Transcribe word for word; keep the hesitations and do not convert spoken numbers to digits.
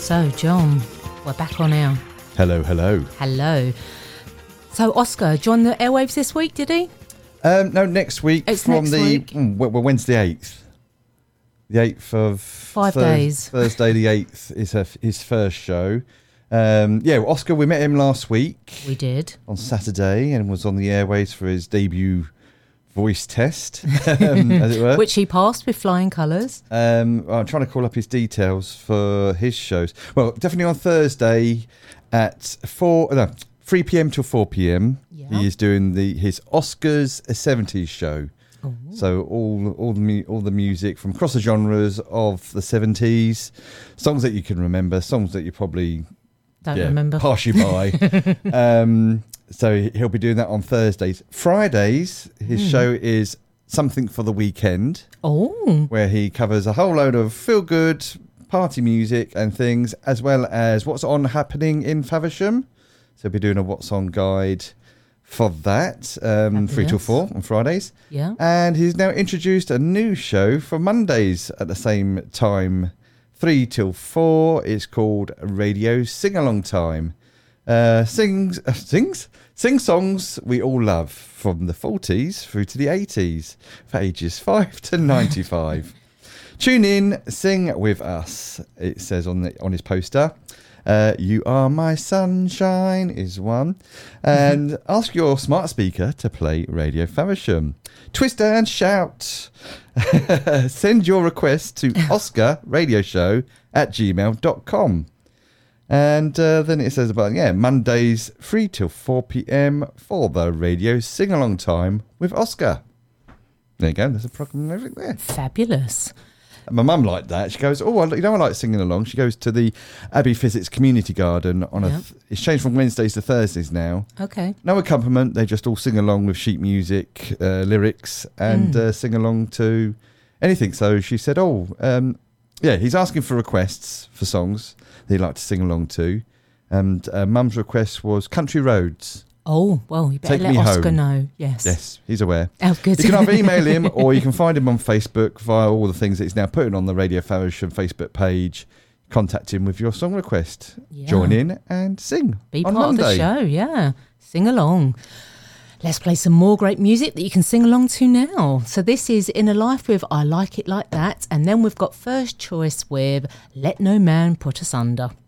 So, John, we're back on air. Hello, hello. Hello. So, Oscar joined the airwaves this week, did he? Um, no, next week It's from next the week. Mm, well, well, Wednesday eighth. The eighth of Five days. Thursday the eighth is her, his first show. Um, yeah, well, Oscar, we met him last week. We did. On Saturday, and was on the airways for his debut voice test, um, as it were. Which he passed with flying colours. Um, I'm trying to call up his details for his shows. Well, definitely on Thursday at four, no, three p.m. till four p.m. Yeah. He is doing the his Oscars seventies show. Ooh. So all all the mu- all the music from across the genres of the seventies, songs that you can remember, songs that you probably Don't yeah, remember. pass you by. um, so he'll be doing that on Thursdays. Fridays, his Mm. show is Something for the Weekend, Oh. where he covers a whole load of feel-good party music and things, as well as what's on happening in Faversham. So he'll be doing a What's On guide for that, um, three till Fabulous. four on Fridays. Yeah. And he's now introduced a new show for Mondays at the same time, three till four. It's called Radio Sing Along Time. Uh, sings, uh, sings, sing songs we all love from the forties through to the eighties for ages five to ninety-five. Tune in, sing with us. It says on the on his poster. Uh, you Are My Sunshine is one. And ask your smart speaker to play Radio Faversham. Twist and shout. Send your request to Oscar Radio Show at gmail dot com. And uh, then it says about, yeah, Mondays three till four p.m. for the radio sing-along time with Oscar. There you go. There's a program and everything there. Fabulous. My mum liked that. She goes, oh, I, you know, I like singing along. She goes to the Abbey Physics Community Garden on a. Yep. Th- it's changed from Wednesdays to Thursdays now. Okay. No accompaniment. They just all sing along with sheet music, uh, lyrics, and Mm. uh, sing along to anything. So she said, oh, um, yeah, he's asking for requests for songs they'd like to sing along to. And uh, mum's request was Country Roads. Oh, well, you better Take let Me Oscar Home. know. Yes. Yes, he's aware. Oh, good. You can either email him or you can find him on Facebook via all the things that he's now putting on the Radio Faversham Facebook page. Contact him with your song request. Yeah. Join in and sing Be on part Monday. of the show, yeah. Sing along. Let's play some more great music that you can sing along to now. So this is Inner Life with I Like It Like That. And then we've got first choice with Let No Man Put Us Under.